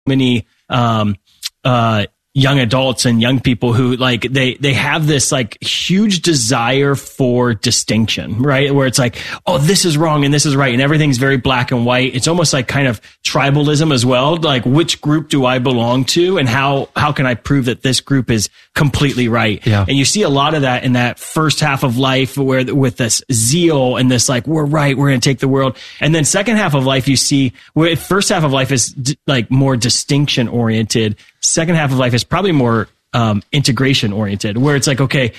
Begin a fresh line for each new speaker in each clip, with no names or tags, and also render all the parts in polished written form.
many, young adults and young people who like they have this like huge desire for distinction, right? Where it's like, oh, this is wrong and this is right, and everything's very black and white. It's almost like kind of tribalism as well. Like, which group do I belong to, and how can I prove that this group is completely right?
Yeah.
And you see a lot of that in that first half of life, where with this zeal and this like, we're right, we're going to take the world. And then second half of life, you see where first half of life is like more distinction oriented. Second half of life is probably more integration oriented, where it's like, okay,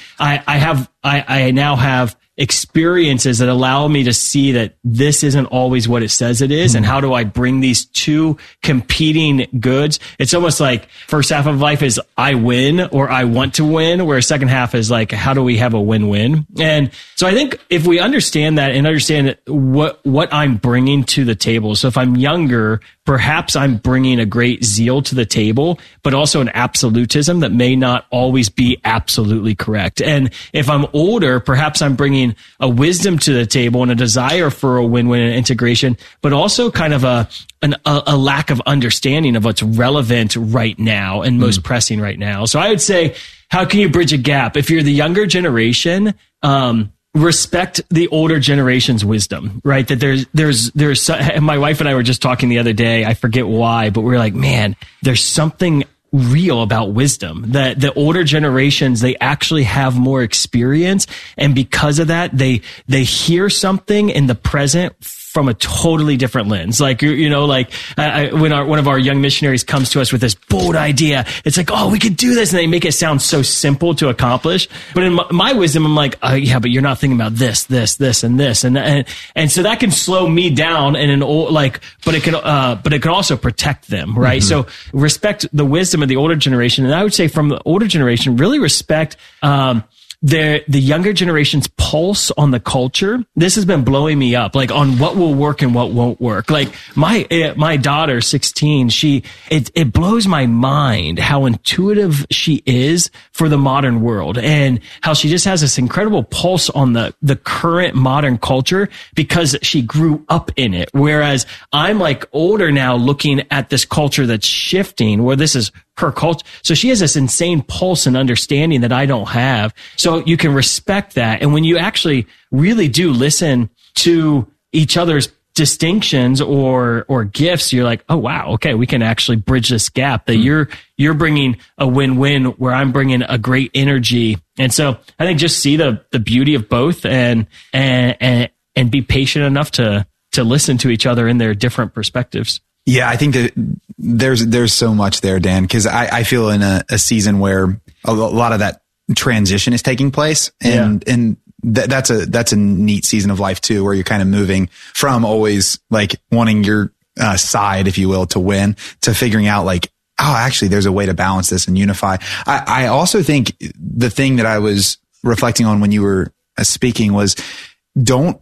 I now have experiences that allow me to see that this isn't always what it says it is. And how do I bring these two competing goods? It's almost like first half of life is I win or I want to win, where second half is like, how do we have a win-win? And so I think if we understand that and understand what I'm bringing to the table. So if I'm younger, perhaps I'm bringing a great zeal to the table, but also an absolutism that may not always be absolutely correct. And if I'm older, perhaps I'm bringing a wisdom to the table and a desire for a win-win and integration, but also kind of a lack of understanding of what's relevant right now and most pressing right now. So I would say, how can you bridge a gap? If you're the younger generation, respect the older generation's wisdom, right? That there's, my wife and I were just talking the other day, I forget why, but we were like, man, there's something real about wisdom, that the older generations, they actually have more experience. And because of that, they hear something in the present from a totally different lens. Like, you know, like when one of our young missionaries comes to us with this bold idea, it's like, oh, we could do this. And they make it sound so simple to accomplish. But in my wisdom, I'm like, oh yeah, but you're not thinking about this, and this. And so that can slow me down but it can also protect them, right? So respect the wisdom of the older generation. And I would say from the older generation, really respect, the younger generation's pulse on the culture. This has been blowing me up, like on what will work and what won't work. Like my daughter, 16, it blows my mind how intuitive she is for the modern world, and how she just has this incredible pulse on the current modern culture because she grew up in it. Whereas I'm like older now, looking at this culture that's shifting, where this is her culture. So she has this insane pulse and understanding that I don't have. So you can respect that. And when you actually really do listen to each other's distinctions or gifts, you're like, oh wow, okay, we can actually bridge this gap, that you're bringing a win-win where I'm bringing a great energy. And so I think just see the beauty of both and be patient enough to listen to each other in their different perspectives.
Yeah, I think that there's so much there, Dan, because I feel in a season where a lot of that transition is taking place, and that's a neat season of life too, where you're kind of moving from always like wanting your side, if you will, to win, to figuring out like, oh, actually there's a way to balance this and unify. I also think the thing that I was reflecting on when you were speaking was don't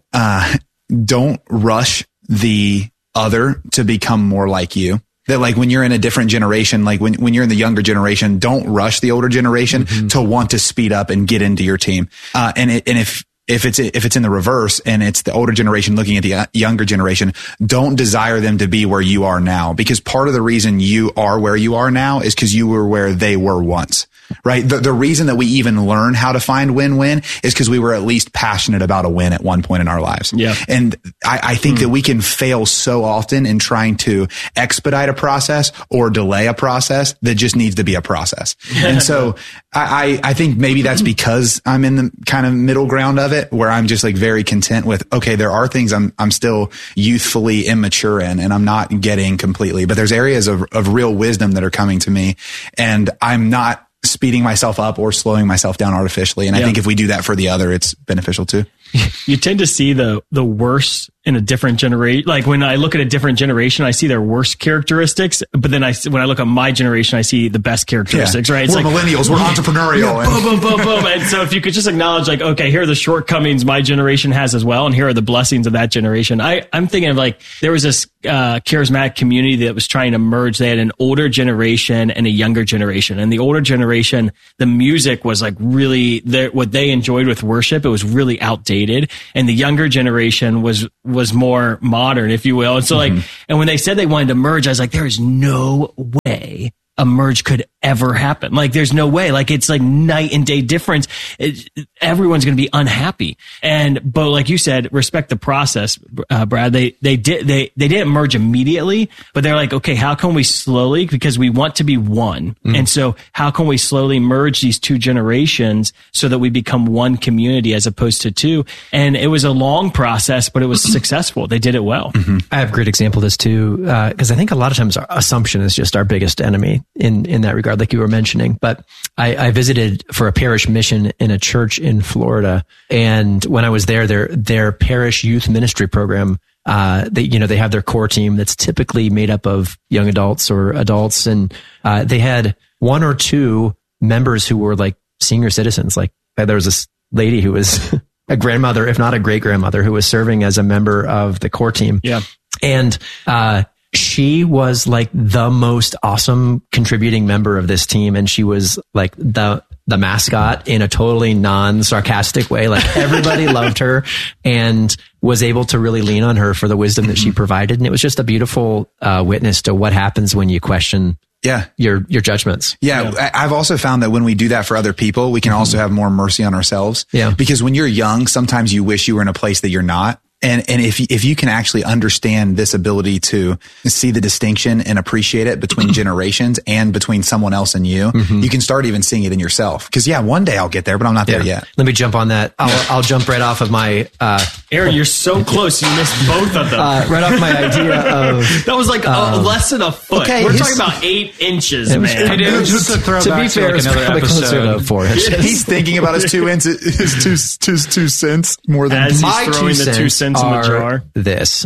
rush the other to become more like you. That like when you're in a different generation, like when you're in the younger generation, don't rush the older generation to want to speed up and get into your team. And if it's in the reverse and it's the older generation looking at the younger generation, don't desire them to be where you are now, because part of the reason you are where you are now is because you were where they were once. Right. The reason that we even learn how to find win-win is because we were at least passionate about a win at one point in our lives. Yeah. And I think that we can fail so often in trying to expedite a process or delay a process that just needs to be a process. And so I think maybe that's because I'm in the kind of middle ground of it, where I'm just like very content with, okay, there are things I'm still youthfully immature in and I'm not getting completely, but there's areas of real wisdom that are coming to me, and I'm not speeding myself up or slowing myself down artificially. And I think if we do that for the other, it's beneficial too.
You tend to see the worst in a different generation. Like when I look at a different generation, I see their worst characteristics. But then when I look at my generation, I see the best characteristics, right? It's
we're like, millennials, we're entrepreneurial.
Boom, boom, boom, boom. And so if you could just acknowledge like, okay, here are the shortcomings my generation has as well, and here are the blessings of that generation. I'm thinking of like, there was this charismatic community that was trying to merge. They had an older generation and a younger generation. And the older generation, the music was like really what they enjoyed with worship. It was really outdated. And the younger generation was was more modern, if you will. And so like, and when they said they wanted to merge, I was like, there is no way a merge could ever happen. Like there's no way. Like it's like night and day difference. Everyone's going to be unhappy. But like you said, respect the process, Brad. They didn't merge immediately, but they're like, okay, how can we slowly, because we want to be one. And so how can we slowly merge these two generations so that we become one community as opposed to two? And it was a long process, but it was successful. They did it well.
I have a great example of this too, because I think a lot of times our assumption is just our biggest enemy in that regard, like you were mentioning. But I visited for a parish mission in a church in Florida, and when I was there, their parish youth ministry program, they have their core team that's typically made up of young adults or adults, and they had one or two members who were like senior citizens. Like there was this lady who was a grandmother, if not a great grandmother, who was serving as a member of the core team.
Yeah, and
she was like the most awesome contributing member of this team. And she was like the mascot in a totally non-sarcastic way. Like everybody loved her and was able to really lean on her for the wisdom that she provided. And it was just a beautiful witness to what happens when you question your judgments.
Yeah. I've also found that when we do that for other people, we can also have more mercy on ourselves.
Yeah.
Because when you're young, sometimes you wish you were in a place that you're not. And if you can actually understand this ability to see the distinction and appreciate it between generations and between someone else and you, you can start even seeing it in yourself. Cause one day I'll get there, but I'm not there yet.
Let me jump on that. I'll jump right off of my,
Aaron, you're so close. You missed both of them.
Right off my idea of,
that was like less than a foot.
Okay,
we're talking about 8 inches, man.
It is, to be fair, like another episode.
4 inches.
He's thinking about his 2 inches, his 2 cents more than
as
my
he's throwing
2
the 2 cents in the jar.
This,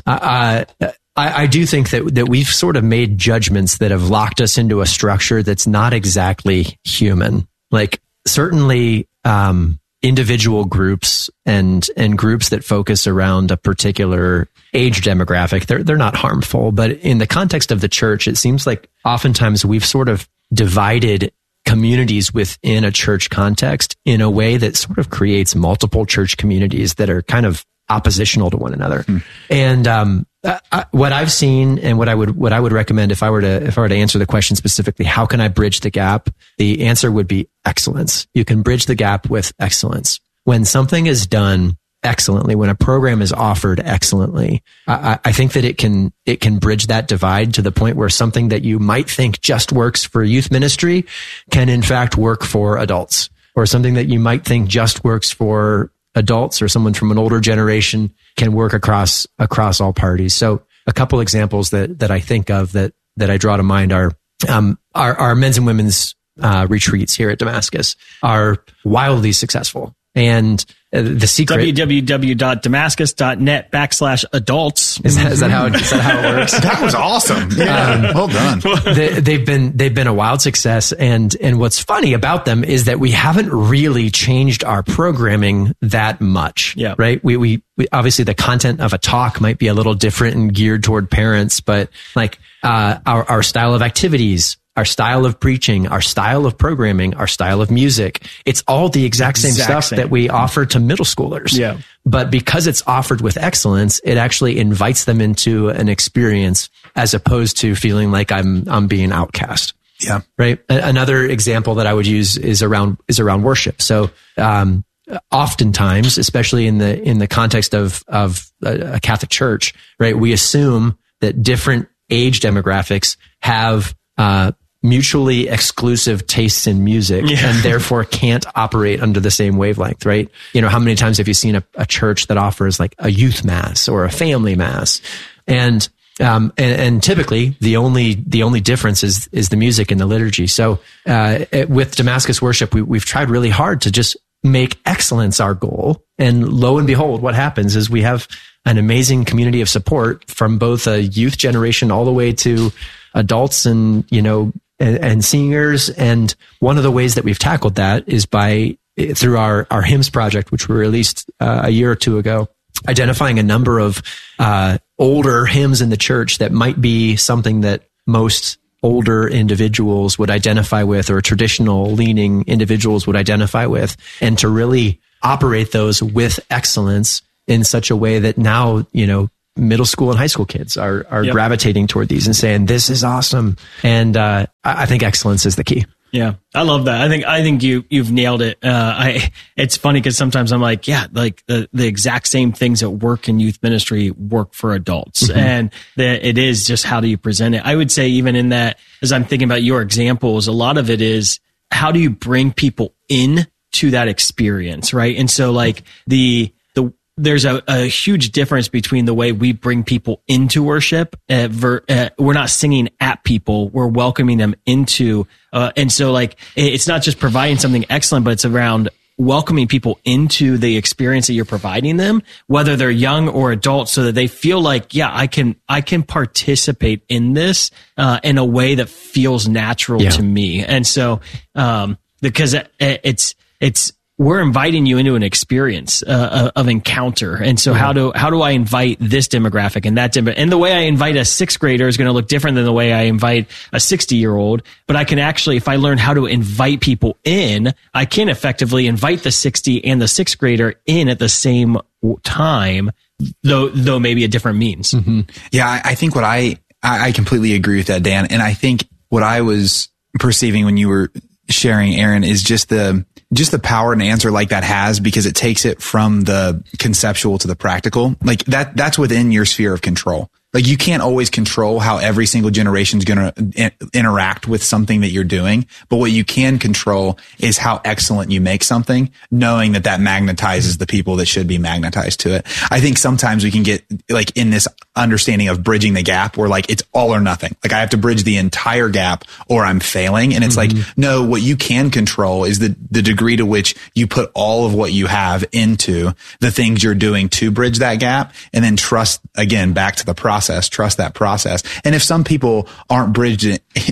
I do think that we've sort of made judgments that have locked us into a structure that's not exactly human. Like certainly, individual groups and groups that focus around a particular age demographic, they're not harmful. But in the context of the church, it seems like oftentimes we've sort of divided communities within a church context in a way that sort of creates multiple church communities that are kind of oppositional to one another. And what I've seen and what I would recommend if I were to answer the question specifically, how can I bridge the gap? The answer would be excellence. You can bridge the gap with excellence. When something is done excellently, when a program is offered excellently, I think that it can bridge that divide to the point where something that you might think just works for youth ministry can in fact work for adults, or something that you might think just works for adults or someone from an older generation can work across all parties. So a couple examples that I think of that I draw to mind are our men's and women's retreats here at Damascus are wildly successful. And the secret
www.damascus.net/adults.
Is that how it works?
That was awesome. Yeah. Well done.
They've been a wild success. And what's funny about them is that we haven't really changed our programming that much.
Yeah.
Right. We obviously the content of a talk might be a little different and geared toward parents, but like, our style of activities, our style of preaching, our style of programming, our style of music. It's all the exact same stuff that we offer to middle schoolers.
Yeah.
But because it's offered with excellence, it actually invites them into an experience as opposed to feeling like I'm being outcast.
Yeah.
Right. Another example that I would use is around worship. So, oftentimes, especially in the context of a Catholic church, right, we assume that different age demographics have, mutually exclusive tastes in music and therefore can't operate under the same wavelength, right? You know, how many times have you seen a church that offers like a youth mass or a family mass? And typically the only difference is the music and the liturgy. So, with Damascus Worship, we've tried really hard to just make excellence our goal. And lo and behold, what happens is we have an amazing community of support from both a youth generation all the way to adults and, and seniors. And one of the ways that we've tackled that is through our hymns project, which we released a year or two ago, identifying a number of older hymns in the church that might be something that most older individuals would identify with, or traditional leaning individuals would identify with, and to really operate those with excellence in such a way that now, middle school and high school kids are gravitating toward these and saying, this is awesome. And I think excellence is the key.
Yeah, I love that. I think you've nailed it. It's funny because sometimes I'm like, like the exact same things that work in youth ministry work for adults, and that it is just how do you present it. I would say even in that, as I'm thinking about your examples, a lot of it is how do you bring people in to that experience, right? And so like there's a huge difference between the way we bring people into worship. We're not singing at people. We're welcoming them into, and so like, it's not just providing something excellent, but it's around welcoming people into the experience that you're providing them, whether they're young or adults, so that they feel like, I can participate in this, in a way that feels natural to me. And so, because it's, we're inviting you into an experience of encounter. And so how do I invite this demographic and that demographic? And the way I invite a 6th grader is going to look different than the way I invite a 60-year-old. But I can actually, if I learn how to invite people in, I can effectively invite the 60 and the 6th grader in at the same time, though maybe a different means.
Yeah, I think what I completely agree with that, Dan. And I think what I was perceiving when you were sharing, Aaron, is just the power an answer like that has, because it takes it from the conceptual to the practical. Like that's within your sphere of control. Like you can't always control how every single generation is going to interact with something that you're doing. But what you can control is how excellent you make something, knowing that magnetizes the people that should be magnetized to it. I think sometimes we can get like in this understanding of bridging the gap where like it's all or nothing. Like I have to bridge the entire gap or I'm failing. And it's like, no, what you can control is the degree to which you put all of what you have into the things you're doing to bridge that gap, and then trust, again, back to the process. Trust that process. And if some people aren't bridged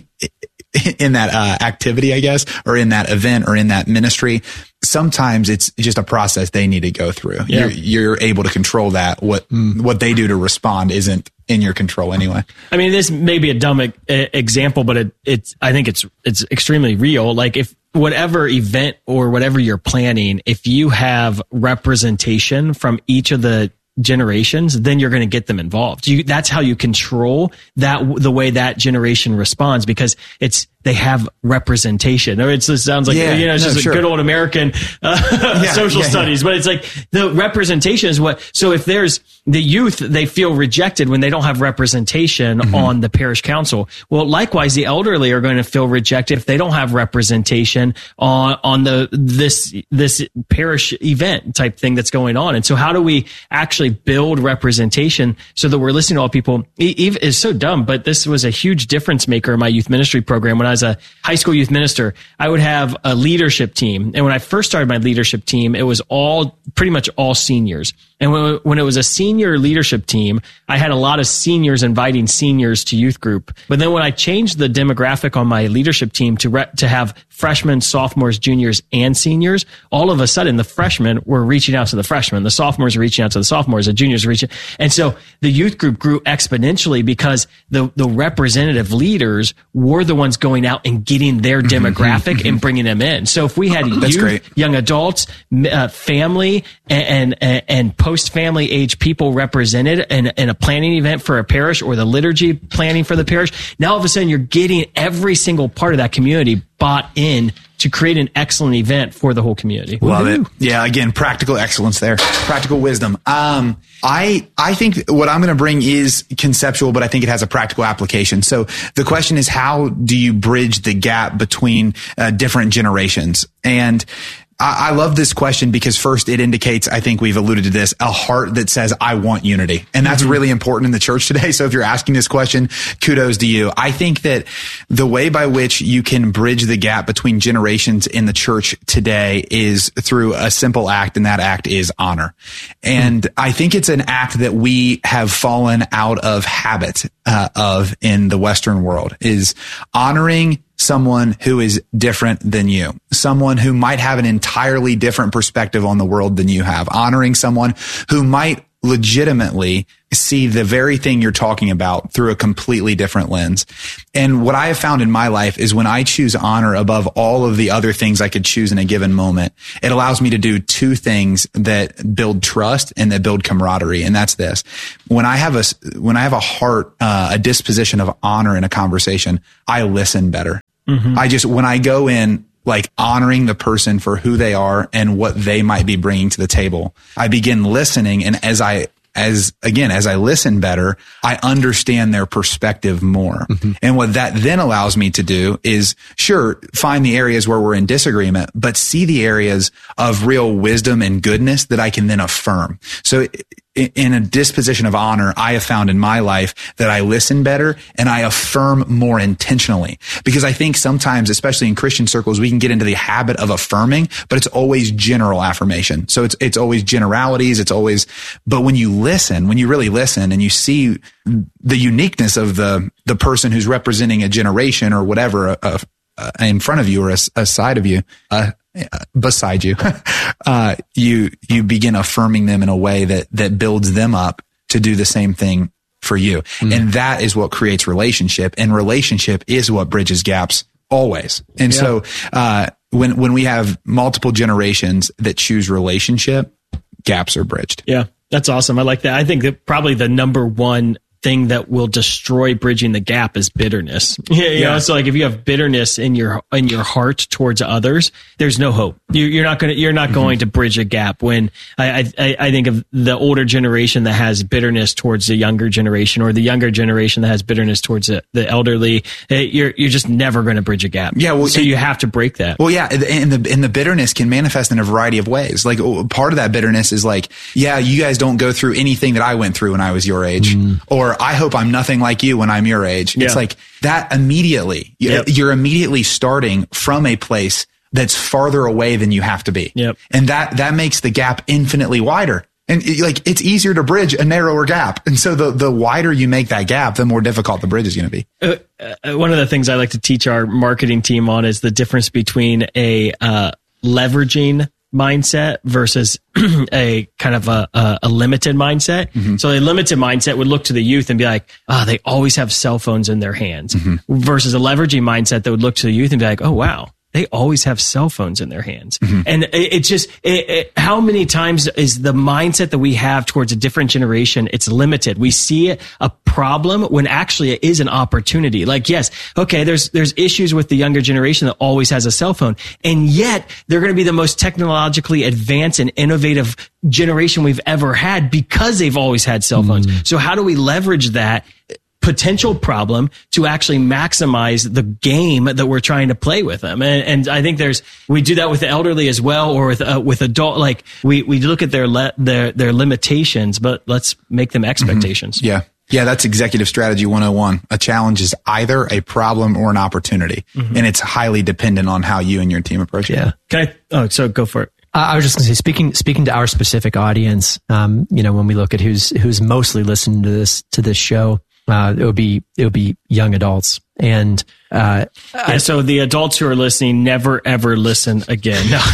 in that activity, I guess, or in that event or in that ministry, sometimes it's just a process they need to go through. Yeah. You're able to control that. What they do to respond isn't in your control anyway.
I mean, this may be a dumb example, but I think it's extremely real. Like if whatever event or whatever you're planning, if you have representation from each of the generations, then you're going to get them involved. That's how you control the way that generation responds, because they have representation. Or it sounds like, it's just a good old American social studies, but it's like the representation is what, so if there's the youth, they feel rejected when they don't have representation on the parish council. Well, likewise, the elderly are going to feel rejected if they don't have representation on this parish event type thing that's going on. And so how do we actually build representation so that we're listening to all people? Eve is so dumb, but this was a huge difference maker in my youth ministry program. When I was a high school youth minister, I would have a leadership team. And when I first started my leadership team, it was pretty much all seniors. And when it was a senior leadership team, I had a lot of seniors inviting seniors to youth group. But then when I changed the demographic on my leadership team to have freshmen, sophomores, juniors, and seniors, all of a sudden the freshmen were reaching out to the freshmen, the sophomores were reaching out to the sophomores, the juniors were reaching. And so the youth group grew exponentially because the representative leaders were the ones going out and getting their demographic and bringing them in. So if we had youth, young adults, family, and post-family age people represented in a planning event for a parish, or the liturgy planning for the parish, now all of a sudden you're getting every single part of that community bought in to create an excellent event for the whole community.
Love it. Yeah, again, practical excellence there. Practical wisdom. I think what I'm going to bring is conceptual, but I think it has a practical application. So the question is, how do you bridge the gap between different generations? And I love this question because first it indicates, I think we've alluded to this, a heart that says, I want unity. And that's really important in the church today. So if you're asking this question, kudos to you. I think that the way by which you can bridge the gap between generations in the church today is through a simple act, and that act is honor. And I think it's an act that we have fallen out of habit of in the Western world, is honoring someone who is different than you, someone who might have an entirely different perspective on the world than you have, honoring someone who might legitimately see the very thing you're talking about through a completely different lens. And what I have found in my life is when I choose honor above all of the other things I could choose in a given moment, it allows me to do two things that build trust and that build camaraderie. And that's this. When I have a heart, a disposition of honor in a conversation, I listen better. When I go in, like honoring the person for who they are and what they might be bringing to the table, I begin listening. And as I listen better, I understand their perspective more. And what that then allows me to do is, sure, find the areas where we're in disagreement, but see the areas of real wisdom and goodness that I can then affirm. So in a disposition of honor, I have found in my life that I listen better and I affirm more intentionally. Because I think sometimes, especially in Christian circles, we can get into the habit of affirming, but it's always general affirmation. So it's always generalities. But when you really listen and you see the uniqueness of the person who's representing a generation or whatever, in front of you or aside of you, beside you, you begin affirming them in a way that builds them up to do the same thing for you. And that is what creates relationship, and relationship is what bridges gaps always. And so, when we have multiple generations that choose relationship, gaps are bridged.
Yeah. That's awesome. I like that. I think that probably the number one thing that will destroy bridging the gap is bitterness. You know, so like if you have bitterness in your heart towards others, there's no hope. You're not going to bridge a gap. When I think of the older generation that has bitterness towards the younger generation, or the younger generation that has bitterness towards the elderly, you're just never going to bridge a gap. Yeah. Well, so you have to break that.
Well, yeah. And the bitterness can manifest in a variety of ways. Like part of that bitterness is like, yeah, you guys don't go through anything that I went through when I was your age, or I hope I'm nothing like you when I'm your age. It's like that immediately. You're immediately starting from a place that's farther away than you have to be. And that makes the gap infinitely wider. And it's easier to bridge a narrower gap. And so the wider you make that gap, the more difficult the bridge is going to be.
One of the things I like to teach our marketing team on is the difference between a leveraging mindset versus a kind of a limited mindset. So a limited mindset would look to the youth and be like, they always have cell phones in their hands, versus a leveraging mindset that would look to the youth and be like, oh, wow, they always have cell phones in their hands. And it's just, how many times is the mindset that we have towards a different generation, it's limited. We see a problem when actually it is an opportunity. Like, yes, okay, there's issues with the younger generation that always has a cell phone. And yet they're going to be the most technologically advanced and innovative generation we've ever had because they've always had cell phones. So how do we leverage that potential problem to actually maximize the game that we're trying to play with them? And I think we do that with the elderly as well, or with adult, like we look at their limitations, but let's make them expectations.
Yeah, that's executive strategy 101. A challenge is either a problem or an opportunity, and it's highly dependent on how you and your team approach it.
So go for it.
I was just going to say, speaking to our specific audience, when we look at who's mostly listening to this show, it would be young adults. And
so the adults who are listening, never ever listen again. No.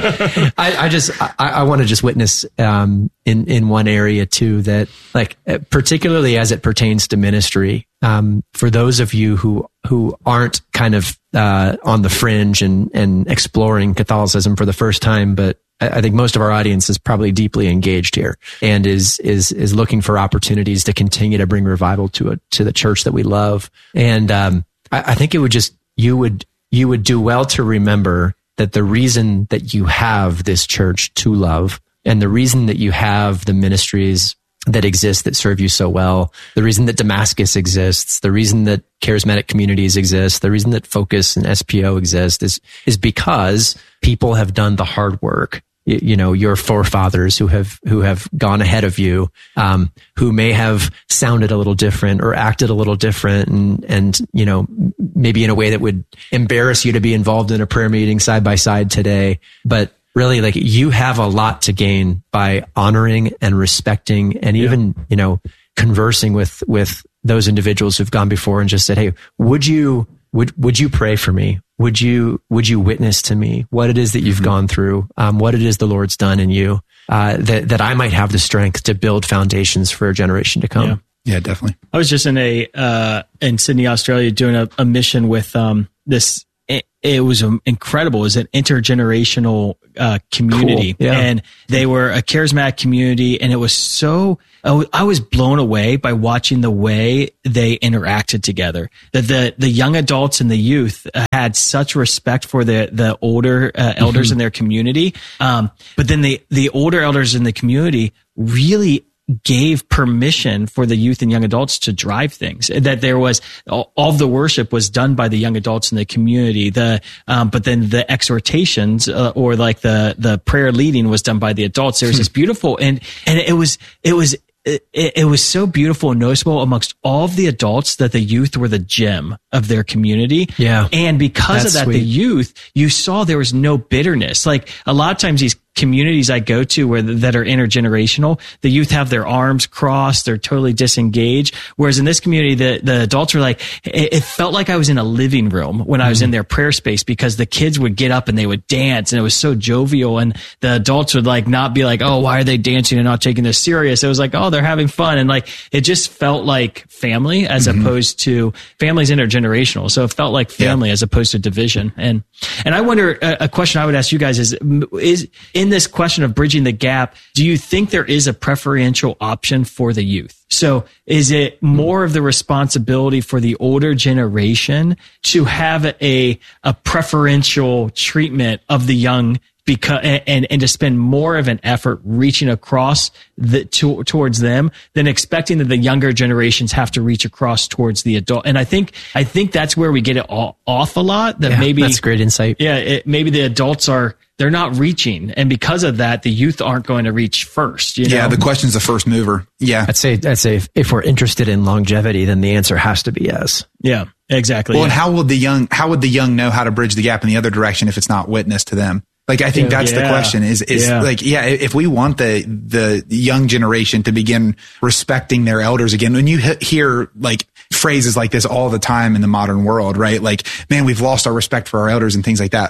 I want to just witness in one area too, that like particularly as it pertains to ministry, for those of you who aren't kind of on the fringe and exploring Catholicism for the first time, but I think most of our audience is probably deeply engaged here and is looking for opportunities to continue to bring revival to the church that we love. And I think it would you would do well to remember that the reason that you have this church to love, and the reason that you have the ministries that exist that serve you so well, the reason that Damascus exists, the reason that charismatic communities exist, the reason that Focus and SPO exist is because people have done the hard work. Your forefathers who have gone ahead of you, who may have sounded a little different or acted a little different and maybe in a way that would embarrass you to be involved in a prayer meeting side by side today. But really, like, you have a lot to gain by honoring and respecting and even, conversing with those individuals who've gone before and just said, hey, would you pray for me? Would you witness to me what it is that you've gone through, what it is the Lord's done in you? that I might have the strength to build foundations for a generation to come.
Yeah, definitely.
I was just in Sydney, Australia, doing a mission with this. It was incredible. It was an intergenerational community,
cool. Yeah.
And they were a charismatic community. And it was so, I was blown away by watching the way they interacted together. That the young adults and the youth had such respect for the older elders in their community. But then the older elders in the community really gave permission for the youth and young adults to drive things. That there was all of the worship was done by the young adults in the community. But then the exhortations or like the prayer leading was done by the adults. There was this beautiful and it was so beautiful and noticeable amongst all of the adults that the youth were the gem of their community.
Yeah.
And because of that,
sweet.
the youth, you saw there was no bitterness. Like a lot of times these communities I go to that are intergenerational, the youth have their arms crossed, they're totally disengaged. Whereas in this community, the adults were like, it felt like I was in a living room when I was in their prayer space, because the kids would get up and they would dance, and it was so jovial. And the adults would like not be like, oh, why are they dancing and not taking this serious? It was like, oh, they're having fun. And like, it just felt like family as opposed to family's intergenerational. So it felt like family as opposed to division. And I wonder, a question I would ask you guys is in this question of bridging the gap, do you think there is a preferential option for the youth? So is it more of the responsibility for the older generation to have a preferential treatment of the young, because and to spend more of an effort reaching across towards them than expecting that the younger generations have to reach across towards the adult? And I think that's where we get it all off a lot. That maybe
that's great insight.
Yeah, maybe the adults they're not reaching, and because of that, the youth aren't going to reach first. You know?
Yeah, the question's the first mover. Yeah,
I'd say if we're interested in longevity, then the answer has to be yes.
Yeah, exactly.
Well, and how would the young know how to bridge the gap in the other direction if it's not witnessed to them? Like, I think that's the question is like, if we want the young generation to begin respecting their elders again, when you hear like phrases like this all the time in the modern world, right? Like, man, we've lost our respect for our elders and things like that.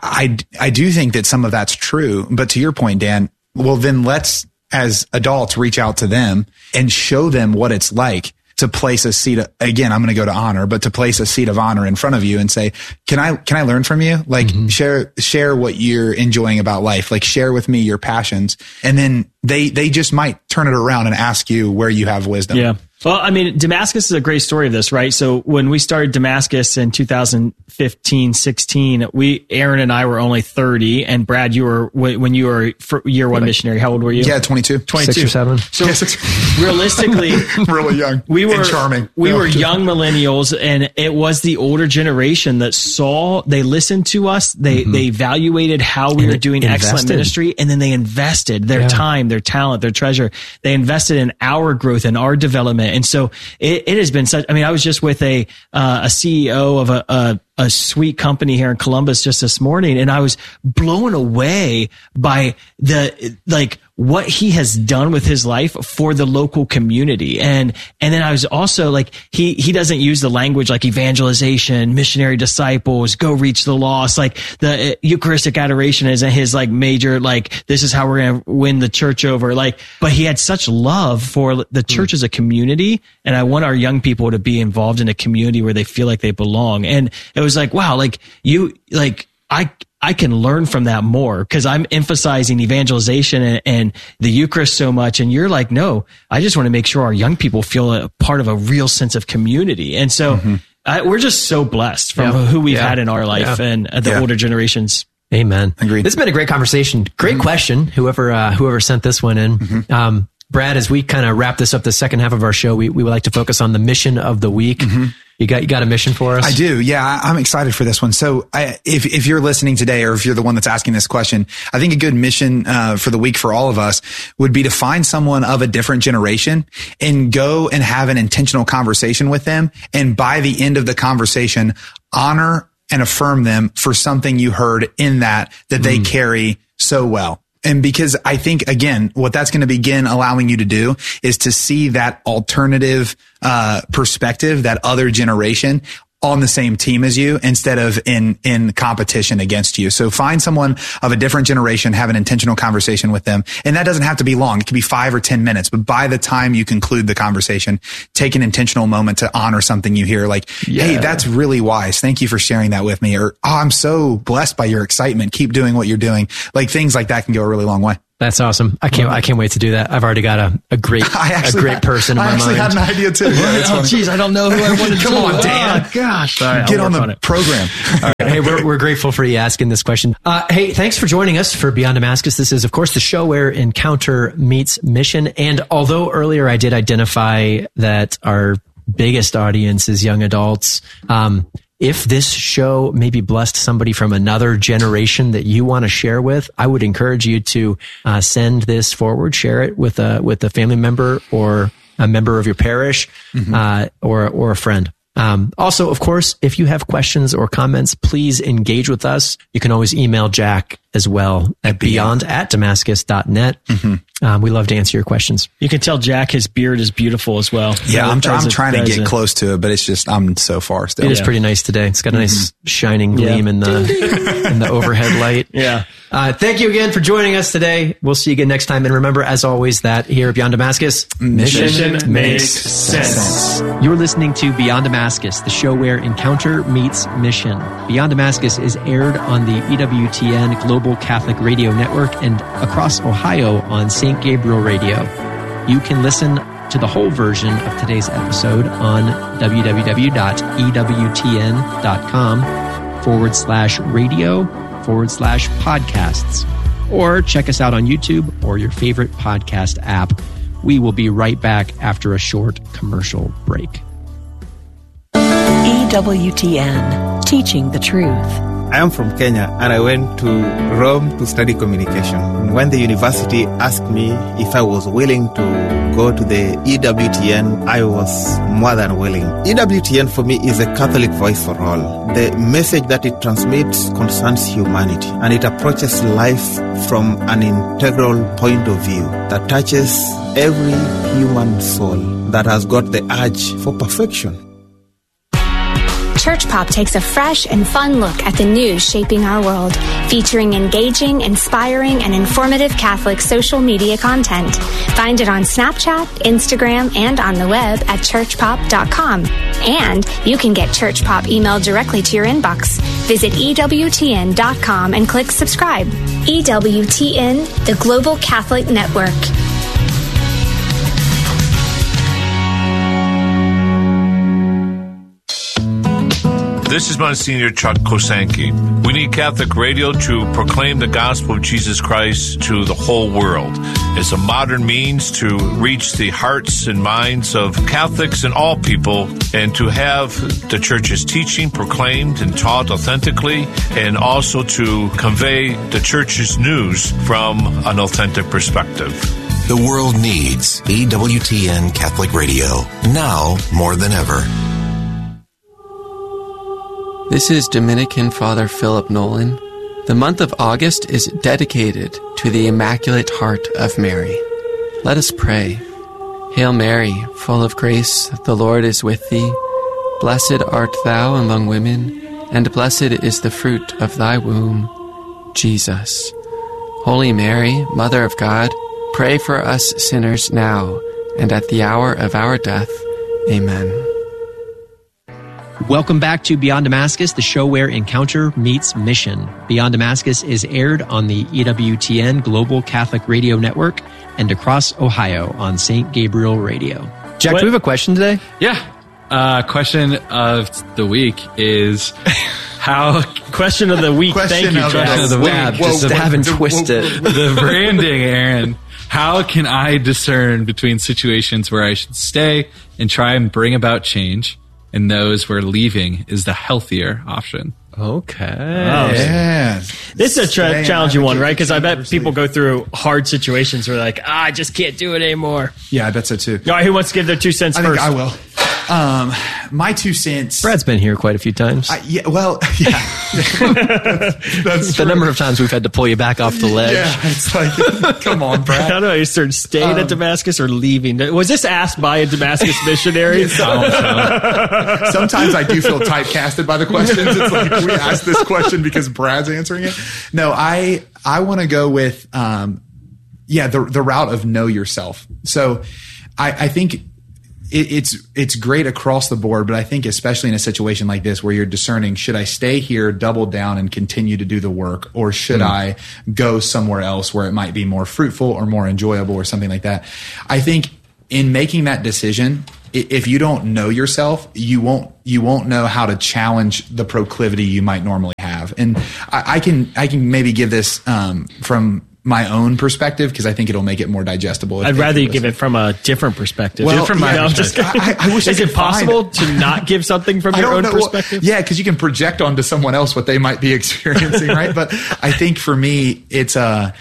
I do think that some of that's true, but to your point, Dan, well, then let's, as adults, reach out to them and show them what it's like to place a seat. Again, I'm going to go to honor, but to place a seat of honor in front of you and say, can I learn from you? Like, share what you're enjoying about life. Like, share with me your passions. And then they just might turn it around and ask you where you have wisdom.
Yeah. Well, I mean, Damascus is a great story of this, right? So when we started Damascus in 2015, 16, Aaron and I were only 30, and Brad, when you were year one missionary, how old were you?
Yeah, 22.
6 or 7.
So realistically,
really young.
We were
and charming.
We were young millennials, and it was the older generation that they listened to us. They evaluated how we were doing excellent ministry, and then they invested their time, their talent, their treasure. They invested in our growth and our development. And so it has been such, I mean, I was just with a CEO of a sweet company here in Columbus just this morning, and I was blown away by what he has done with his life for the local community. And then I was also like, he doesn't use the language like evangelization, missionary disciples, go reach the lost. Like the Eucharistic adoration isn't his like major, like, this is how we're going to win the church over. Like, but he had such love for the church as a community. And I want our young people to be involved in a community where they feel like they belong. And it was like, wow, like I can learn from that more, because I'm emphasizing evangelization and the Eucharist so much. And you're like, no, I just want to make sure our young people feel a part of a real sense of community. And so we're just so blessed from who we've had in our life and the older generations.
Amen.
Agreed.
This has been a great conversation. Great question. Whoever sent this one in. Brad, as we kind of wrap this up, the second half of our show, we would like to focus on the mission of the week. You got a mission for us?
I do. Yeah, I'm excited for this one. So if you're listening today, or if you're the one that's asking this question, I think a good mission for the week for all of us would be to find someone of a different generation and go and have an intentional conversation with them. And by the end of the conversation, honor and affirm them for something you heard in that they carry so well. And because I think, again, what that's going to begin allowing you to do is to see that alternative perspective, that other generation, on the same team as you instead of in competition against you. So find someone of a different generation, have an intentional conversation with them. And that doesn't have to be long. It could be 5 or 10 minutes, but by the time you conclude the conversation, take an intentional moment to honor something you hear. Like, hey, that's really wise. Thank you for sharing that with me. Or, oh, I'm so blessed by your excitement. Keep doing what you're doing. Like things like that can go a really long way.
That's awesome. I can't wait to do that. I've already got a great person in my mind.
I actually had an idea too.
Geez, I don't know who I want to
Come on, Dan.
Oh, gosh.
Right, get on the program.
All right. Hey, we're grateful for you asking this question. Hey, thanks for joining us for Beyond Damascus. This is, of course, the show where encounter meets mission. And although earlier I did identify that our biggest audience is young adults, if this show maybe blessed somebody from another generation that you want to share with, I would encourage you to send this forward, share it with a family member or a member of your parish, or a friend. Also, of course, if you have questions or comments, please engage with us. You can always email Jack as well at beyond@damascus.net. We love to answer your questions.
You can tell Jack his beard is beautiful as well.
Yeah, I'm trying to get close to it, but it's just, I'm so far still.
It is pretty nice today. It's got a nice shining gleam in the overhead light.
Yeah.
Thank you again for joining us today. We'll see you again next time. And remember, as always, that here at Beyond Damascus,
mission makes sense.
You're listening to Beyond Damascus, the show where encounter meets mission. Beyond Damascus is aired on the EWTN Global Catholic Radio Network and across Ohio on St. Gabriel Radio. You can listen to the whole version of today's episode on www.ewtn.com/radio/podcasts, or check us out on YouTube or your favorite podcast app. We will be right back after a short commercial break.
EWTN, teaching the truth.
I am from Kenya and I went to Rome to study communication. When the university asked me if I was willing to go to the EWTN, I was more than willing. EWTN for me is a Catholic voice for all. The message that it transmits concerns humanity, and it approaches life from an integral point of view that touches every human soul that has got the urge for perfection.
Church Pop takes a fresh and fun look at the news shaping our world, featuring engaging, inspiring, and informative Catholic social media content. Find it on Snapchat, Instagram, and on the web at churchpop.com. And you can get Church Pop emailed directly to your inbox. Visit EWTN.com and click subscribe. EWTN, the Global Catholic Network.
This is Monsignor Chuck Kosanke. We need Catholic radio to proclaim the gospel of Jesus Christ to the whole world as a modern means to reach the hearts and minds of Catholics and all people, and to have the Church's teaching proclaimed and taught authentically, and also to convey the Church's news from an authentic perspective.
The world needs EWTN Catholic Radio, now more than ever.
This is Dominican Father Philip Nolan. The month of August is dedicated to the Immaculate Heart of Mary. Let us pray. Hail Mary, full of grace, the Lord is with thee. Blessed art thou among women, and blessed is the fruit of thy womb, Jesus. Holy Mary, Mother of God, pray for us sinners now and at the hour of our death. Amen.
Welcome back to Beyond Damascus, the show where encounter meets mission. Beyond Damascus is aired on the EWTN Global Catholic Radio Network and across Ohio on St. Gabriel Radio. Jack, do we have a question today?
Yeah. Question of the week is how...
Question of the week. Thank you, Jack.
Question of the week.
Just haven't twisted.
The branding, Aaron. How can I discern between situations where I should stay and try and bring about change, and those where leaving is the healthier option?
Okay.
Oh, yeah.
This is a challenging one, right? Because I bet people go through hard situations where they're like, I just can't do it anymore.
Yeah, I bet so too.
All right, who wants to give their 2 cents first?
I think I will. My 2 cents.
Brad's been here quite a few times.
Yeah. That's
the
true.
number of times we've had to pull you back off the ledge.
Yeah, it's like, come on,
I
Brad.
don't know. You started staying at Damascus or leaving. Was this asked by a Damascus missionary?
Sometimes I do feel typecasted by the questions. It's like we asked this question because Brad's answering it. No, I want to go with the route of know yourself. So I think it's great across the board, but I think especially in a situation like this where you're discerning, should I stay here, double down and continue to do the work, or should I go somewhere else where it might be more fruitful or more enjoyable or something like that? I think in making that decision, if you don't know yourself, you won't know how to challenge the proclivity you might normally have. And I can maybe give this from my own perspective because I think it'll make it more digestible.
I'd rather you give it from a different perspective.
Well,
different
I wish
Is it possible to not give something from your own perspective?
Yeah, because you can project onto someone else what they might be experiencing, right? But I think for me, it's a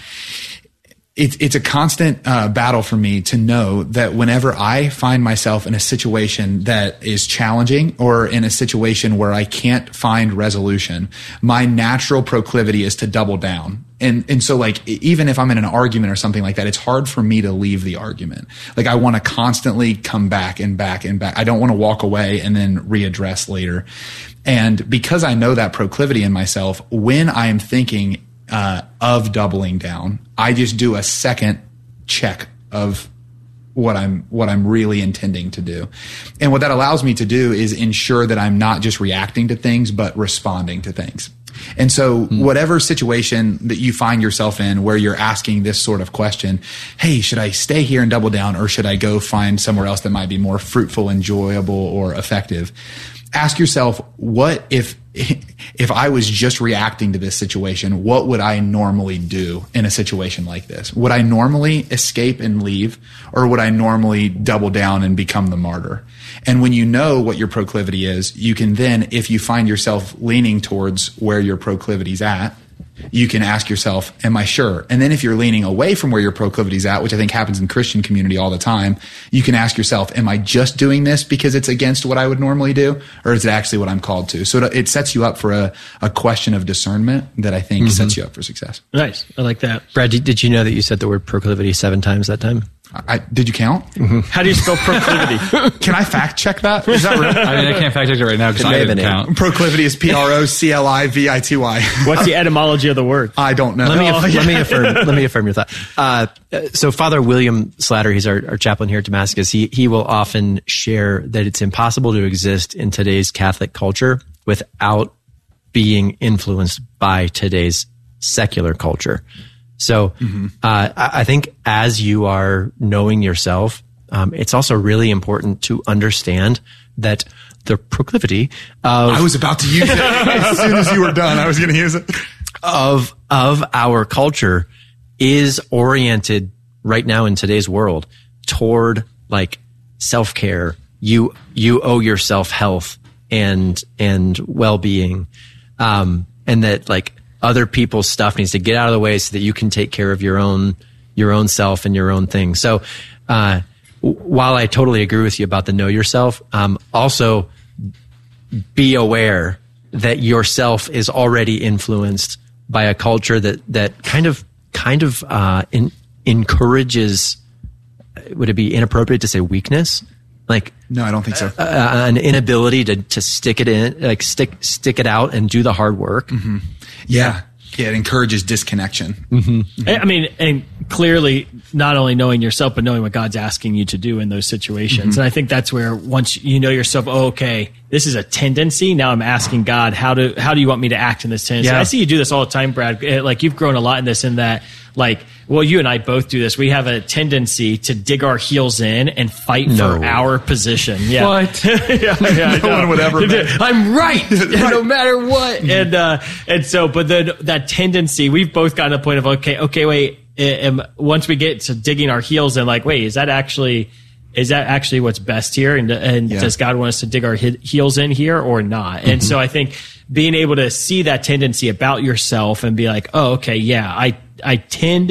constant battle for me to know that whenever I find myself in a situation that is challenging or in a situation where I can't find resolution, my natural proclivity is to double down. And so like, even if I'm in an argument or something like that, it's hard for me to leave the argument. Like I want to constantly come back and back and back. I don't want to walk away and then readdress later. And because I know that proclivity in myself, when I am thinking of doubling down, I just do a second check of what I'm really intending to do. And what that allows me to do is ensure that I'm not just reacting to things, but responding to things. And so whatever situation that you find yourself in where you're asking this sort of question, hey, should I stay here and double down, or should I go find somewhere else that might be more fruitful, enjoyable, or effective? Ask yourself, what if I was just reacting to this situation, what would I normally do in a situation like this? Would I normally escape and leave, or would I normally double down and become the martyr? And when you know what your proclivity is, you can then, if you find yourself leaning towards where your proclivity's at, you can ask yourself, am I sure? And then if you're leaning away from where your proclivity's at, which I think happens in Christian community all the time, you can ask yourself, am I just doing this because it's against what I would normally do? Or is it actually what I'm called to? So it sets you up for a question of discernment that I think sets you up for success.
Nice. I like that.
Brad, did you know that you said the word proclivity 7 times that time?
Did you count?
How do you spell proclivity?
Can I fact check that? Is that right?
I mean, I can't fact check it right now because I didn't count.
Proclivity is Proclivity.
What's the etymology of the word?
I don't know.
Let me affirm your thought. So Father William Slatter, he's our chaplain here at Damascus. He will often share that it's impossible to exist in today's Catholic culture without being influenced by today's secular culture. So I think as you are knowing yourself, it's also really important to understand that the proclivity of...
I was about to use it as soon as you were done. I was going to use it.
Of our culture is oriented right now in today's world toward like self-care. You owe yourself health and well-being, and that like other people's stuff needs to get out of the way so that you can take care of your own self and your own thing. So, while I totally agree with you about the know yourself, also be aware that yourself is already influenced by a culture that kind of encourages. Would it be inappropriate to say weakness? Like,
no, I don't think so.
An inability to stick it in, like stick it out and do the hard work.
Mm-hmm. Yeah, it encourages disconnection.
Mm-hmm. I mean, and clearly not only knowing yourself, but knowing what God's asking you to do in those situations. And I think that's where once you know yourself, oh, okay, this is a tendency. Now I'm asking God, how do you want me to act in this tendency? Yeah. I see you do this all the time, Brad. Like you've grown a lot in this, in that, like, well, you and I both do this. We have a tendency to dig our heels in and fight for our position. Yeah.
What?
No one would ever.
I'm right, no matter what. And so, but then that tendency, we've both gotten to the point of, okay, wait. Once we get to digging our heels in, like, wait, is that actually what's best here? And does God want us to dig our heels in here or not? And so I think being able to see that tendency about yourself and be like, oh, okay, yeah, I tend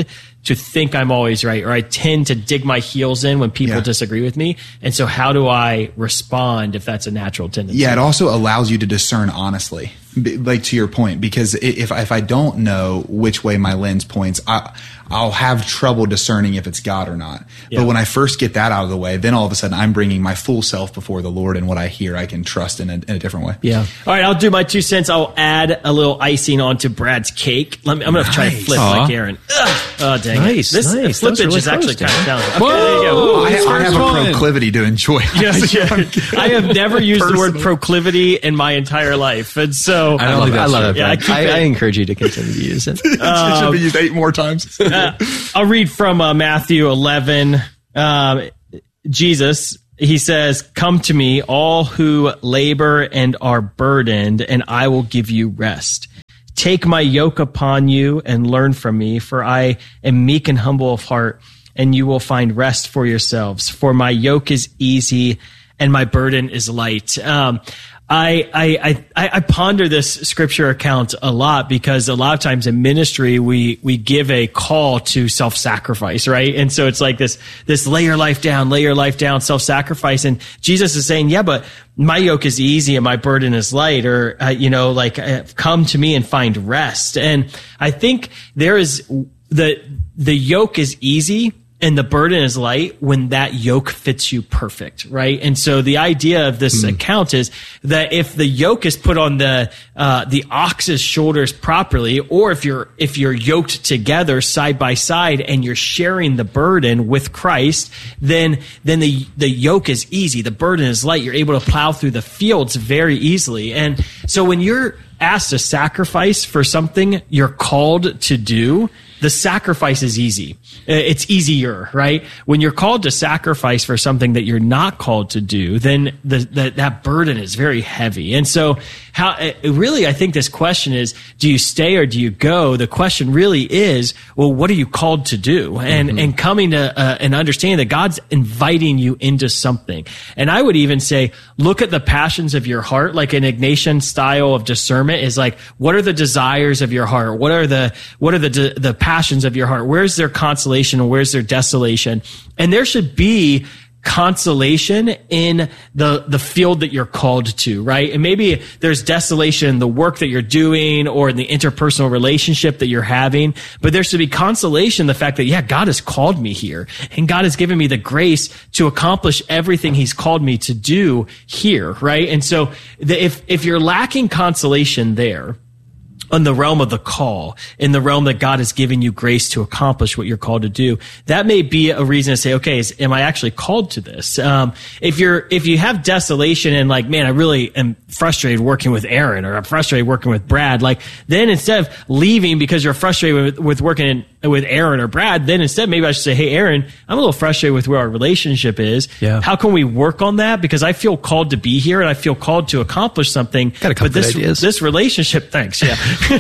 to think I'm always right, or I tend to dig my heels in when people disagree with me. And so how do I respond if that's a natural tendency?
Yeah, it also allows you to discern honestly, like to your point, because if I don't know which way my lens points, I'll have trouble discerning if it's God or not. Yeah. But when I first get that out of the way, then all of a sudden I'm bringing my full self before the Lord, and what I hear I can trust in a different way.
Yeah. All right, I'll do my 2 cents. I'll add a little icing onto Brad's cake. I'm going to try to flip like Aaron. Oh, dang it. This flippage really is actually kind of challenging. Okay, there you go.
I have a proclivity to enjoy it.
I have never used the word proclivity in my entire life. And so
I love it. Yeah, I encourage you to continue to use it.
It should be used 8 more times.
I'll read from Matthew 11. Jesus, he says, "Come to me, all who labor and are burdened, and I will give you rest. Take my yoke upon you and learn from me, for I am meek and humble of heart, and you will find rest for yourselves. For my yoke is easy and my burden is light." I ponder this scripture account a lot, because a lot of times in ministry we give a call to self-sacrifice, right? And so it's like this lay your life down, self-sacrifice. And Jesus is saying, yeah, but my yoke is easy and my burden is light, or, come to me and find rest. And I think there is the yoke is easy and the burden is light when that yoke fits you perfect, right? And so the idea of this account is that if the yoke is put on the ox's shoulders properly, or if you're yoked together side by side and you're sharing the burden with Christ, then the yoke is easy, the burden is light. You're able to plow through the fields very easily. And so when you're asked to sacrifice for something you're called to do, the sacrifice is easy. It's easier, right? When you're called to sacrifice for something that you're not called to do, then that burden is very heavy. And so I think this question is, do you stay or do you go? The question really is, well, what are you called to do? And coming to an understanding that God's inviting you into something. And I would even say, look at the passions of your heart, like an Ignatian style of discernment is like, what are the desires of your heart? What are the passions of your heart? Where's their consolation and where's their desolation? And there should be consolation in the field that you're called to, right? And maybe there's desolation in the work that you're doing or in the interpersonal relationship that you're having, but there should be consolation in the fact that, yeah, God has called me here and God has given me the grace to accomplish everything he's called me to do here, right? And so if you're lacking consolation there, in the realm of the call, in the realm that God has given you grace to accomplish what you're called to do, that may be a reason to say, okay, am I actually called to this? If you have desolation and like, man, I really am frustrated working with Aaron, or I'm frustrated working with Brad, like then instead of leaving because you're frustrated with working with Aaron or Brad, then instead maybe I should say, hey, Aaron, I'm a little frustrated with where our relationship is. Yeah. How can we work on that? Because I feel called to be here and I feel called to accomplish something.
Got a couple ideas.
This relationship, thanks. Yeah.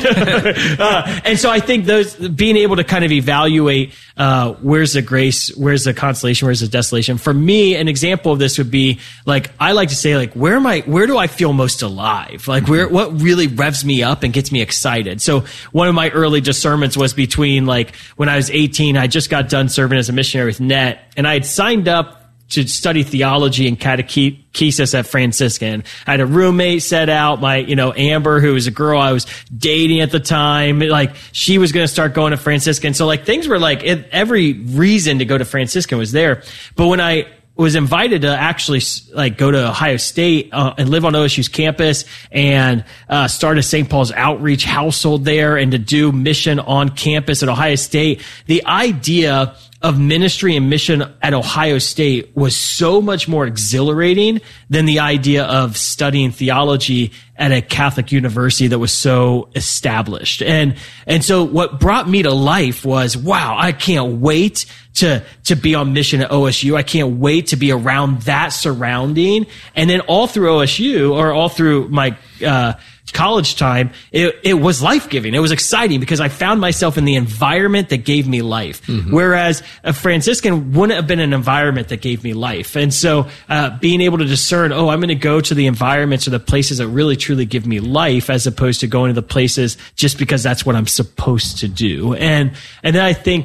And so I think being able to kind of evaluate, where's the grace, where's the consolation, where's the desolation. For me, an example of this would be like, I like to say like, where do I feel most alive? Like what really revs me up and gets me excited? So one of my early discernments was between like, when I was 18, I just got done serving as a missionary with NET, and I had signed up to study theology and catechesis at Franciscan. I had a roommate set out, my, Amber, who was a girl I was dating at the time. Like, she was going to start going to Franciscan. So like things were like, every reason to go to Franciscan was there. But when I was invited to actually like go to Ohio State and live on OSU's campus and start a St. Paul's outreach household there and to do mission on campus at Ohio State, the idea of ministry and mission at Ohio State was so much more exhilarating than the idea of studying theology at a Catholic university that was so established. And so what brought me to life was, wow, I can't wait to be on mission at OSU. I can't wait to be around that surrounding. And then all through OSU, or all through my college time, it was life-giving. It was exciting because I found myself in the environment that gave me life. Mm-hmm. Whereas a Franciscan wouldn't have been an environment that gave me life. And so being able to discern, I'm going to go to the environments or the places that really truly give me life, as opposed to going to the places just because that's what I'm supposed to do. And then I think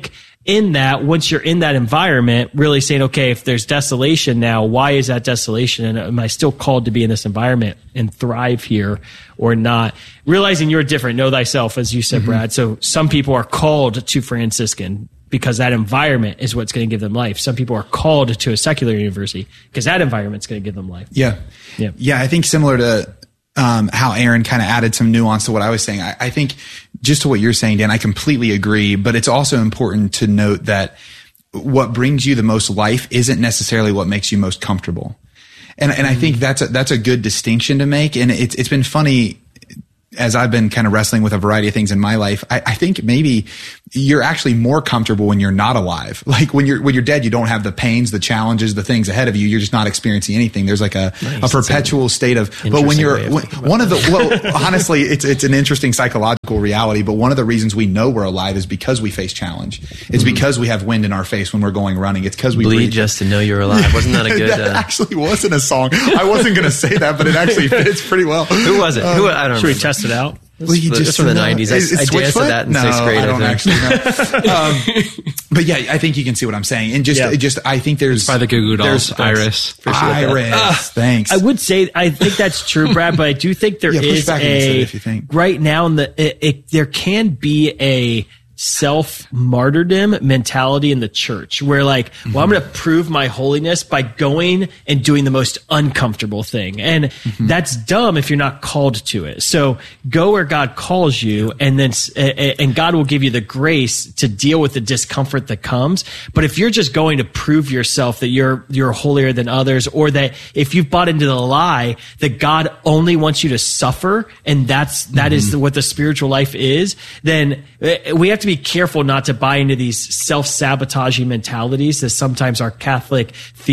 in that, once you're in that environment, really saying, okay, if there's desolation now, why is that desolation? And am I still called to be in this environment and thrive here or not? Realizing you're different, know thyself, as you said, Brad. So some people are called to Franciscan because that environment is what's going to give them life. Some people are called to a secular university because that environment's going to give them life.
Yeah. I think similar to how Aaron kind of added some nuance to what I was saying. I think just to what you're saying, Dan, I completely agree, but it's also important to note that what brings you the most life isn't necessarily what makes you most comfortable. And I think that's a good distinction to make. And it's been funny as I've been kind of wrestling with a variety of things in my life. I think maybe you're actually more comfortable when you're not alive. Like when you're dead, you don't have the pains, the challenges, the things ahead of you. You're just not experiencing anything. There's like a perpetual state of, but when you're, honestly, it's an interesting psychological reality, but one of the reasons we know we're alive is because we face challenge. It's because we have wind in our face when we're going running. It's because we
bleed just to know you're alive. Wasn't that a good,
that actually wasn't a song. I wasn't going to say that, but it actually fits pretty well.
Who was it? I don't know.
Should we test it out?
Well,
it's from the 90s. I danced to that in sixth grade.
I don't actually know. But yeah, I think you can see what I'm saying. And I think there's
by the Goo Goo Dolls, Iris.
Thanks.
I would say, I think that's true, Brad, but I do think there is right now in there can be a self-martyrdom mentality in the church where like, well, I'm going to prove my holiness by going and doing the most uncomfortable thing. And that's dumb if you're not called to it. So go where God calls you, and then, and God will give you the grace to deal with the discomfort that comes. But if you're just going to prove yourself that you're holier than others, or that if you've bought into the lie that God only wants you to suffer, and that is what the spiritual life is, then we have to be careful not to buy into these self-sabotaging mentalities that sometimes our Catholic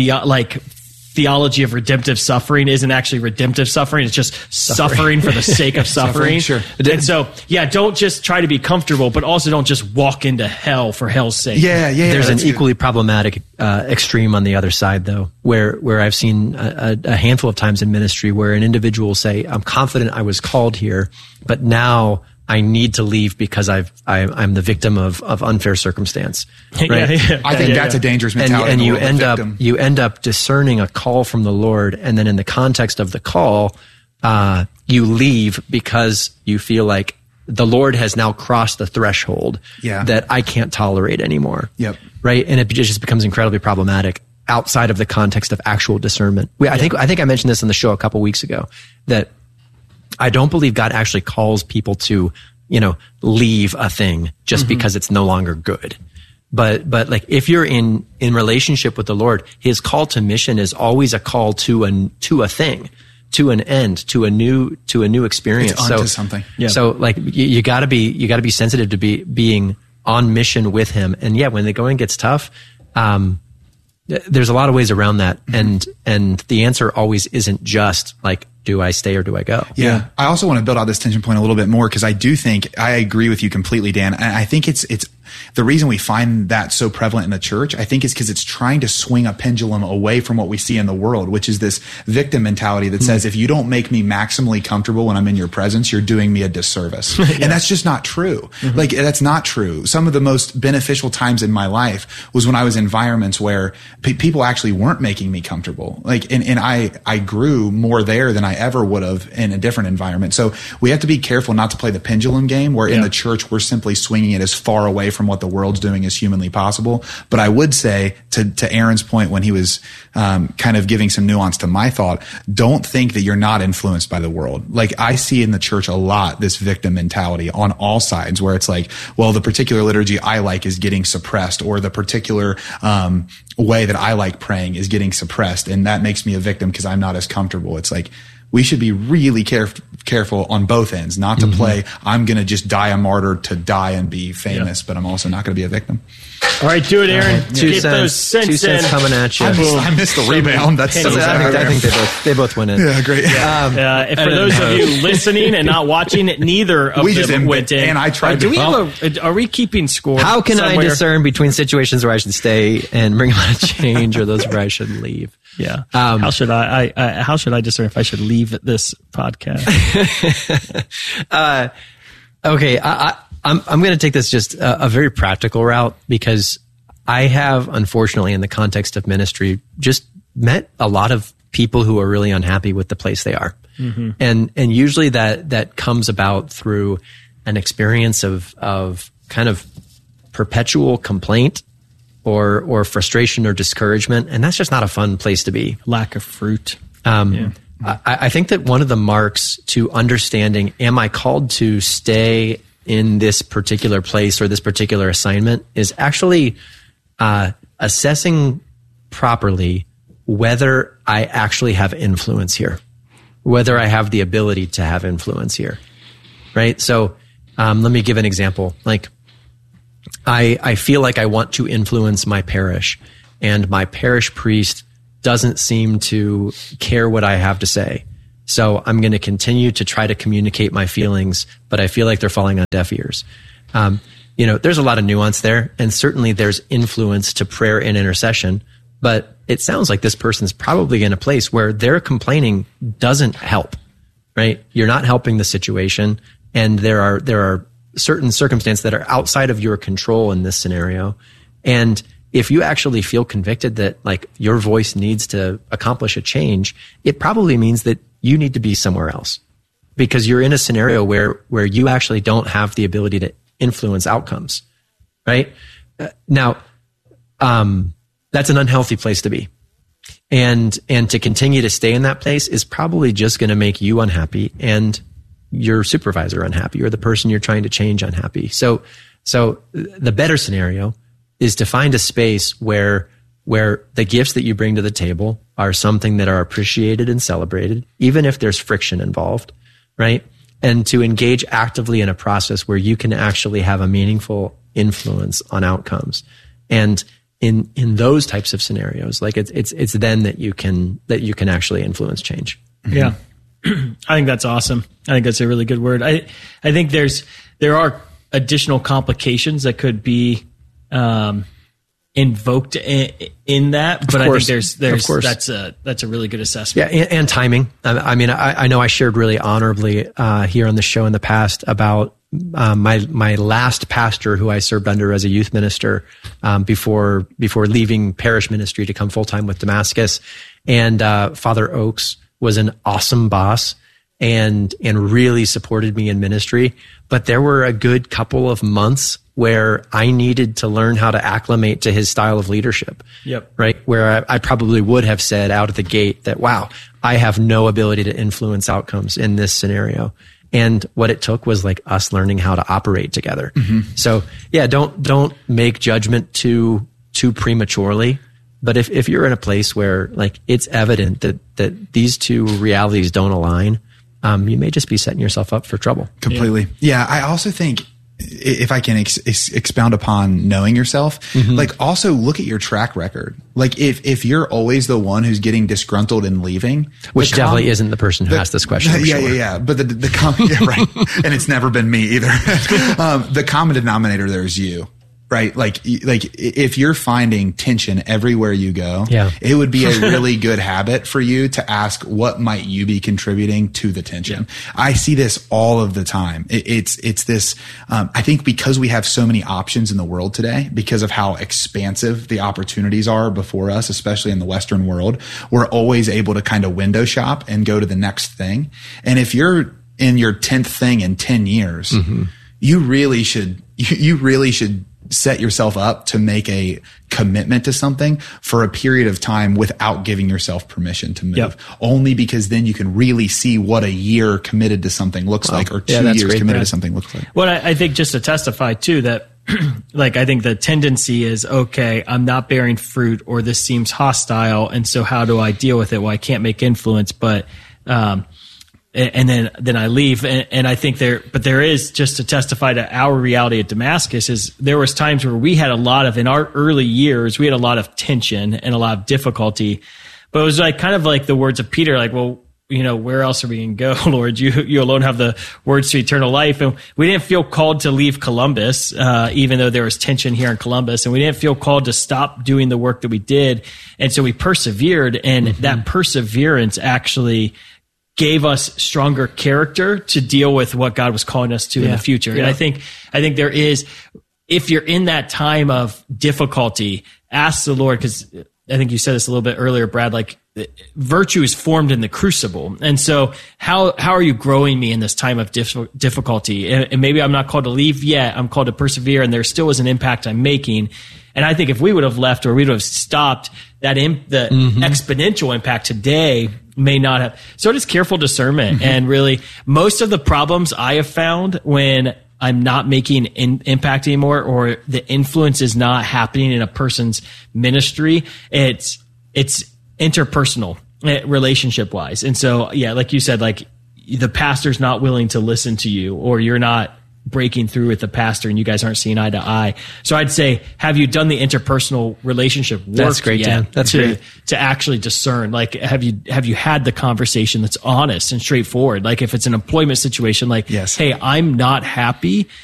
theology of redemptive suffering isn't actually redemptive suffering. It's just suffering for the sake of suffering.
Sure.
And so, don't just try to be comfortable, but also don't just walk into hell for hell's sake.
Yeah.
There's an equally problematic extreme on the other side, though, where I've seen a handful of times in ministry where an individual will say, I'm confident I was called here, but now I need to leave because I'm the victim of unfair circumstance. Right?
I think that's a dangerous mentality.
And you end up discerning a call from the Lord, and then in the context of the call, you leave because you feel like the Lord has now crossed the threshold that I can't tolerate anymore.
Yep.
Right, and it just becomes incredibly problematic outside of the context of actual discernment. I think I mentioned this on the show a couple weeks ago that I don't believe God actually calls people to, leave a thing just because it's no longer good. But like if you're in relationship with the Lord, his call to mission is always a call to a thing, to an end, to a new experience.
It's onto something.
Yeah. So like you gotta be sensitive to being on mission with him. And when the going gets tough, there's a lot of ways around that. And the answer always isn't just like, do I stay or do I go?
Yeah. I also want to build out this tension point a little bit more because I do think I agree with you completely, Dan. And I think it's the reason we find that so prevalent in the church, I think is because it's trying to swing a pendulum away from what we see in the world, which is this victim mentality that says, if you don't make me maximally comfortable when I'm in your presence, you're doing me a disservice. And that's just not true. Like that's not true. Some of the most beneficial times in my life was when I was in environments where people actually weren't making me comfortable. Like, and I grew more there than I ever would have in a different environment. So we have to be careful not to play the pendulum game where in the church, we're simply swinging it as far away from what the world's doing as humanly possible. But I would say to Aaron's point when he was kind of giving some nuance to my thought, don't think that you're not influenced by the world. Like I see in the church a lot this victim mentality on all sides where it's like, well, the particular liturgy I like is getting suppressed, or the particular way that I like praying is getting suppressed, and that makes me a victim because I'm not as comfortable. It's like we should be really careful on both ends, not to play, I'm going to just die a martyr to die and be famous, but I'm also not going to be a victim.
All right, do it, Aaron. Get those cents
2 cents coming at you.
I missed the rebound. That's so
I think they both went in.
Yeah, great.
For those of you listening and not watching, neither of them went in.
And I tried
are we keeping score?
How can I discern between situations where I should stay and bring about a change or those where I should leave?
Yeah. How should I discern if I should leave this podcast?
Okay. I'm going to take this just a very practical route because I have, unfortunately, in the context of ministry, just met a lot of people who are really unhappy with the place they are. Mm-hmm. And usually that comes about through an experience of kind of perpetual complaint or frustration or discouragement. And that's just not a fun place to be.
Lack of fruit.
I think that one of the marks to understanding, am I called to stay in this particular place or this particular assignment, is actually assessing properly whether I actually have influence here, whether I have the ability to have influence here, right? So let me give an example. Like, I feel like I want to influence my parish, and my parish priest doesn't seem to care what I have to say. So I'm going to continue to try to communicate my feelings, but I feel like they're falling on deaf ears. There's a lot of nuance there, and certainly there's influence to prayer and intercession, but it sounds like this person's probably in a place where their complaining doesn't help, right? You're not helping the situation, and there are certain circumstances that are outside of your control in this scenario. And if you actually feel convicted that like your voice needs to accomplish a change, it probably means that you need to be somewhere else, because you're in a scenario where you actually don't have the ability to influence outcomes, right? Now, that's an unhealthy place to be. And to continue to stay in that place is probably just going to make you unhappy and your supervisor unhappy, or the person you're trying to change unhappy. So the better scenario is to find a space where the gifts that you bring to the table are something that are appreciated and celebrated, even if there's friction involved, right? And to engage actively in a process where you can actually have a meaningful influence on outcomes. And in those types of scenarios, like it's then that you can actually influence change.
Yeah. I think that's awesome. I think that's a really good word. I think there are additional complications that could be invoked in that, but I think there's that's a really good assessment.
Yeah, and timing. I mean, I know I shared really honorably here on the show in the past about my last pastor who I served under as a youth minister before leaving parish ministry to come full time with Damascus, and Father Oakes was an awesome boss and really supported me in ministry. But there were a good couple of months where I needed to learn how to acclimate to his style of leadership.
Yep.
Right. Where I probably would have said out of the gate that, wow, I have no ability to influence outcomes in this scenario. And what it took was like us learning how to operate together. Mm-hmm. So yeah, don't make judgment too prematurely. But if you're in a place where like it's evident that these two realities don't align, you may just be setting yourself up for trouble.
Completely. Yeah. I also think, if I can expound upon knowing yourself, mm-hmm. like also look at your track record. Like if you're always the one who's getting disgruntled and leaving,
which definitely isn't the person who asked this question.
Yeah. But the common, yeah, right. And it's never been me either. The common denominator there is you. Right. Like if you're finding tension everywhere you go, it would be a really good habit for you to ask, what might you be contributing to the tension? Yeah. I see this all of the time. It's this, I think because we have so many options in the world today, because of how expansive the opportunities are before us, especially in the Western world, we're always able to kind of window shop and go to the next thing. And if you're in your 10th thing in 10 years, mm-hmm. you really should set yourself up to make a commitment to something for a period of time without giving yourself permission to move. Yep. Only because then you can really see what a year committed to something looks like, or 2 years committed to something looks like.
Well, I think just to testify too that like I think the tendency is, okay, I'm not bearing fruit, or this seems hostile, and so how do I deal with it? Well, I can't make influence, but and then I leave. And I think there is, just to testify to our reality at Damascus, is there was times where we had in our early years, we had a lot of tension and a lot of difficulty, but it was like kind of like the words of Peter, like, well, where else are we going to go, Lord? You alone have the words to eternal life. And we didn't feel called to leave Columbus, even though there was tension here in Columbus, and we didn't feel called to stop doing the work that we did. And so we persevered, and mm-hmm. that perseverance actually gave us stronger character to deal with what God was calling us to in the future. Yeah. And I think there is, if you're in that time of difficulty, ask the Lord, because I think you said this a little bit earlier, Brad, like virtue is formed in the crucible. And so how are you growing me in this time of difficulty? And maybe I'm not called to leave yet. I'm called to persevere, and there still is an impact I'm making. And I think if we would have left or we would have stopped, that the exponential impact today may not have. So it is careful discernment. And really, most of the problems I have found when I'm not making impact anymore, or the influence is not happening in a person's ministry, it's interpersonal, relationship wise. And so, yeah, like you said, like the pastor's not willing to listen to you, or you're not breaking through with the pastor and you guys aren't seeing eye to eye. So I'd say, have you done the interpersonal relationship work?
That's great, Dan. That's great.
To actually discern, like, have you had the conversation that's honest and straightforward? Like if it's an employment situation, like,
yes,
hey, I'm not happy